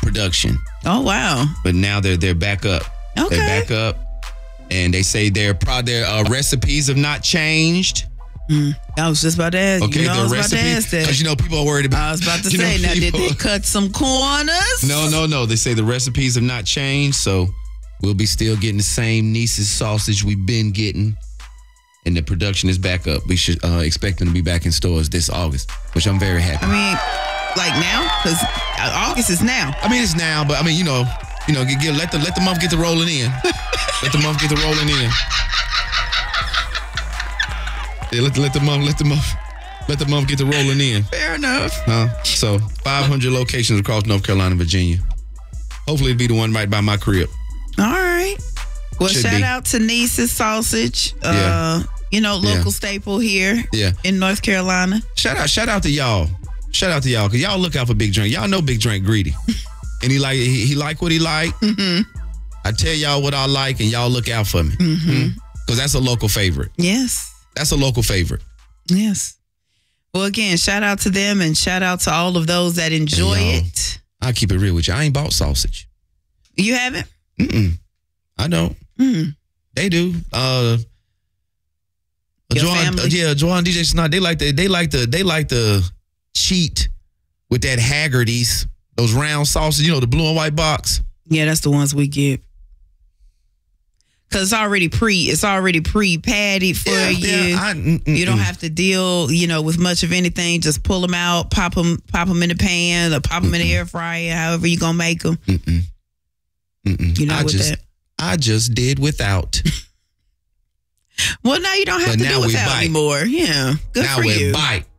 production. Oh wow! But now they're back up. Okay. They're back up, and they say their recipes have not changed. I was just about to ask. Okay, I was about to ask that. because people are worried about. I was about to say, now did they cut some corners? No. They say the recipes have not changed, so we'll be still getting the same Niece's sausage we've been getting, and the production is back up. We should expect them to be back in stores this August, which I'm very happy. I mean, like now, because August is now. I mean, it's now, but I mean, let the month get to rolling in. Let the month get to rolling in. Yeah, let the month get to rolling in. Fair enough. So 500 locations across North Carolina and Virginia. Hopefully it'll be the one right by my crib. All right. Well, shout out to Niece's Sausage. Local staple here in North Carolina. Shout out to y'all. Shout out to y'all, because y'all look out for Big Drink. Y'all know Big Drink greedy. And he like what he like. Mm-hmm. I tell y'all what I like, and y'all look out for me. Because that's a local favorite. Yes. That's a local favorite. Yes. Well, again, shout out to them, and shout out to all of those that enjoy it. I'll keep it real with you. I ain't bought sausage. You haven't? I don't. They do. Joy and DJ Snot, they like the cheat with that Haggerty's, those round sausages, the blue and white box. Yeah, that's the ones we get. Cause it's already pre-patted for you. You don't have to deal, with much of anything. Just pull them out, pop them in the pan, or pop them in the air fryer, however you gonna make them. I just did without. Well, now you don't have to do without anymore. Yeah, good now for you. Bite.